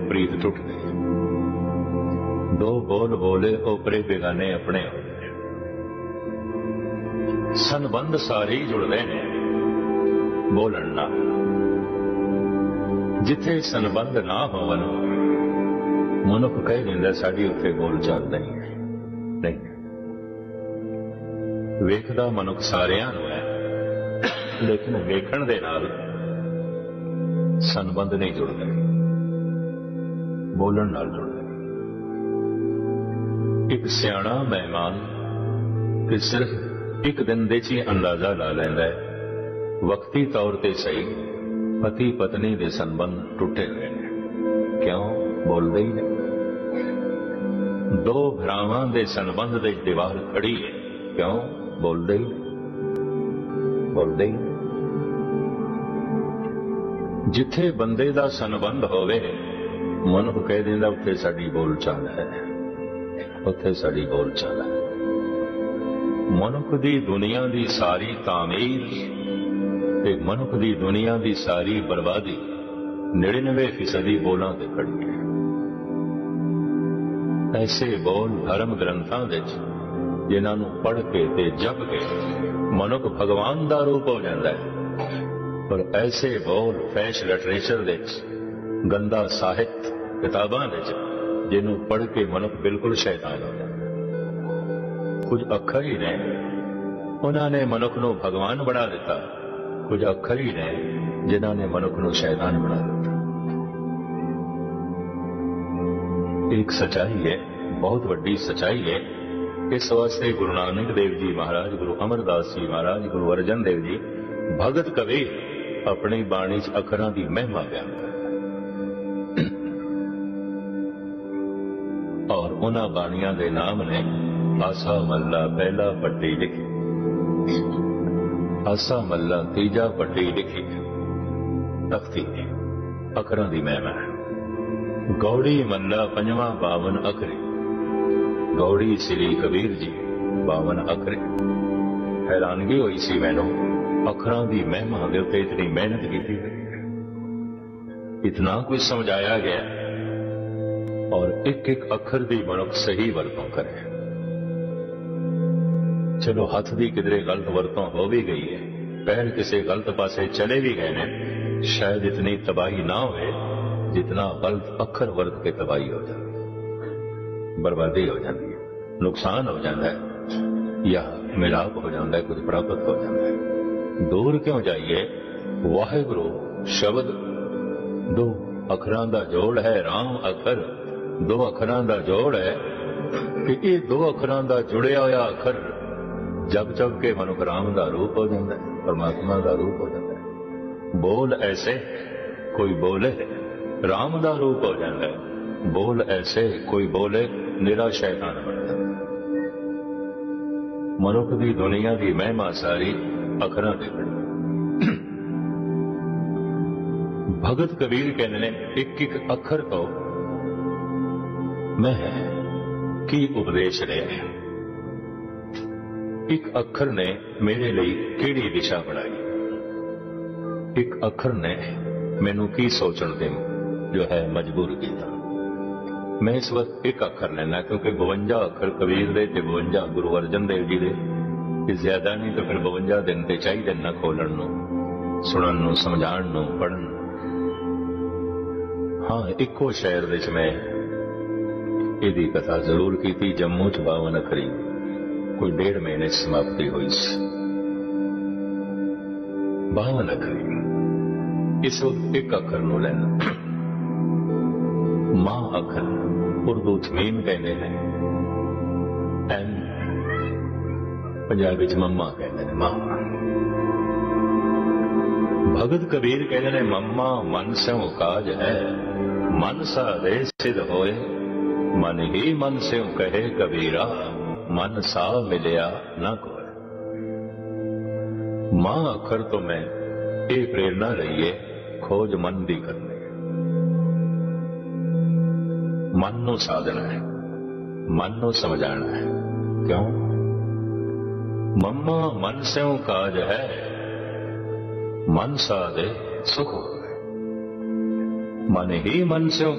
प्रीत टुट गई। दो बोल बोले ओपरे बेगाने अपने हो गए। संबंध सारे ही जुड़ते हैं बोलन नाल। जिथे संबंध ना होवन मनुख कह दिंदा साडी उत्थे बोल चाल नहीं है। नहीं, वेखदा मनुख सारियां नूं है, लेकिन वेखण दे नाल संबंध नहीं जुड़ते, बोलन नाल जुड़ते। एक सियाणा मेहमान कि सिर्फ एक दिन दे च अंदाजा ला लैंदा है वक्ती तौर ते सही पति पत्नी दे संबंध टुटे हुए हैं। क्यों बोलते ही नहीं। दो भरावां दे संबंध दे दीवार खड़ी है। क्यों बोलते ही नहीं। बोलते ही नहीं। जिथे बंदे दा संबंध होवे मनुख कह दिंदा उत्थे साडी बोल चाल है, उत्थे साडी बोल चाल है। मनुख दी दुनिया दी सारी तामीर ते मनुख दी दुनिया दी सारी बर्बादी 99% बोलां ते खड़ी है। ऐसे बोल धर्म ग्रंथां विच जिन्हां नूं पढ़ के ते जप के मनुख भगवान दा रूप हो जाता है, पर ऐसे बोल फैश लिटरेचर विच गंदा साहित्य किताबां विच जिन्हों पढ़ के मनुख बिल्कुल शैतान हो जाता। कुछ अखर ही ने उन्होंने मनुख नूं भगवान बना दिता, कुछ अखर ही ने जिन्होंने मनुख नूं शैतान बना दिता। एक सच्चाई है, बहुत वड्डी सच्चाई है। इस वास्ते गुरु नानक देव जी महाराज, गुरु अमरदास जी महाराज, गुरु अर्जन देव जी भगत कवि अपनी बाणी च अखरां दी महिमा बयान करदे और उन्हां बाणियां दे नाम ने आसा मल्ला पहला पट्टी लिखी, आसा मल्ला तीजा पट्टी लिखी, तख्ती अखरां दी महिमा है। गौड़ी मल्ला पंजवा 52 अखरे, गौड़ी श्री कबीर जी 52 अखरे। हैरानगी हुई सी मैनू अखरां दी महिमा दे उत्ते इतनी मेहनत की गई, इतना कुछ समझाया गया और एक एक अखर दी मनुख सही वरतों करे। चलो हथ दी किधरे गलत वरतों हो भी गई है, पैर किसी गलत पासे चले भी गए ने, शायद इतनी तबाही ना होए जितना गलत अखर वर्त के तबाही हो जाती, बर्बादी हो जाती है, नुकसान हो जाता है या मिलाप हो जाता है, कुछ प्राप्त हो जाता है। दूर क्यों जाइए, वाहिगुरु शब्द दो अखरां दा जोड़ है। राम अखर दो अखरां दा जोड़ है कि ये दो अखरां दा जुड़िया होया अखर जब जब के मनुख राम दा रूप हो जाता है, परमात्मा दा रूप हो जाता है। बोल ऐसे कोई बोले राम दा रूप हो जाता है, बोल ऐसे कोई बोले निरा शैतान बन जाता है। मनुख दी दुनिया दी महिमा सारी अखरां ते खड़ी। भगत कबीर कहते हैं एक एक अखर तो मैं की उपदेश रहा है। एक अखर ने मेरे लिए केड़ी दिशा बनाई, एक अखर ने मैनू की सोचण दे जो है मजबूर किया। मैं इस वक्त एक अखर लेना क्योंकि 52 अखर कबीर दे ते 52 गुरु अर्जन देव जी दे, ज्यादा नहीं तो फिर 52 दिन ते चाहिए ना खोलण नूं, सुणन नूं, समझाण नूं, पढ़न। हाँ, इको शहर विच मैं इहदी कथा जरूर की। जम्मू च 52 अखरी कोई 1.5 महीने समाप्ति हुई सी। 52 अखरी इस वक्त एक अखर नूं लैना। मां अखर उर्दू च मीम कहते हैं, एम पंजाबी च मम्मा कहते हैं, मां। भगत कबीर कहते हैं मम्मा मन स्यों काज है, मन सा दे सिद्ध होए, मन ही मन स्यों कहे कबीरा, मन सा मिलिया ना कोई। मां अखर तो मैं ये प्रेरणा रही है खोज मन दी करनी, मन नूं साधना है, मन नूं समझाना है। क्यों? मम्मा मन स्यों काज है, मन साधे सुख होवे, मन ही मन स्यों